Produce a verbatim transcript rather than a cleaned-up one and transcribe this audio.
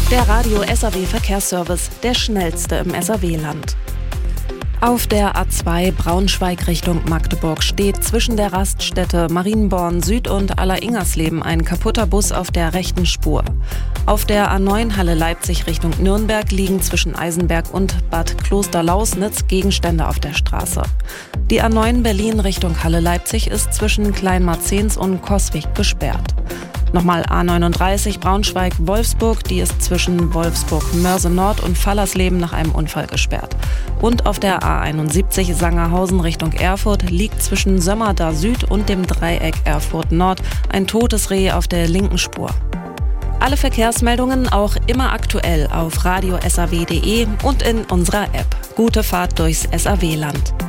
Der Radio S A W Verkehrsservice, der schnellste im S A W-Land. Auf der A zwei Braunschweig Richtung Magdeburg steht zwischen der Raststätte Marienborn Süd und Aller-Ingersleben ein kaputter Bus auf der rechten Spur. Auf der A neun Halle Leipzig Richtung Nürnberg liegen zwischen Eisenberg und Bad Klosterlausnitz Gegenstände auf der Straße. Die A neun Berlin Richtung Halle Leipzig ist zwischen Kleinmarzens und Coswig gesperrt. Nochmal A neununddreißig Braunschweig-Wolfsburg, die ist zwischen Wolfsburg-Mörse-Nord und Fallersleben nach einem Unfall gesperrt. Und auf der A einundsiebzig Sangerhausen Richtung Erfurt liegt zwischen Sömmerda Süd und dem Dreieck Erfurt Nord ein totes Reh auf der linken Spur. Alle Verkehrsmeldungen auch immer aktuell auf radio s a w punkt d e und in unserer App. Gute Fahrt durchs S A W-Land.